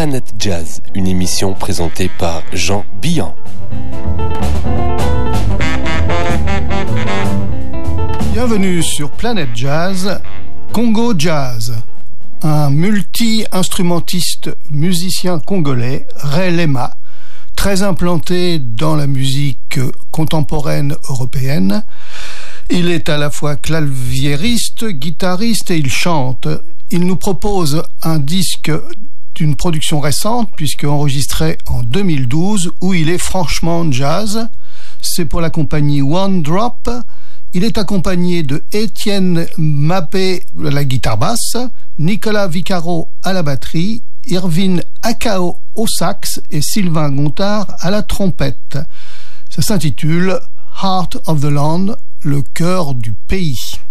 Planète Jazz, une émission présentée par Jean Billan. Bienvenue sur Planète Jazz, Congo Jazz. Un multi-instrumentiste musicien congolais, Ray Lema, très implanté dans la musique contemporaine européenne. Il est à la fois claviériste, guitariste et il chante. Il nous propose un disque d'une production récente, puisque enregistré en 2012, où il est franchement jazz. C'est pour la compagnie One Drop. Il est accompagné de Étienne Mappé à la guitare basse, Nicolas Vicaro à la batterie, Irvine Akao au sax et Sylvain Gontard à la trompette. Ça s'intitule Heart of the Land, le cœur du pays.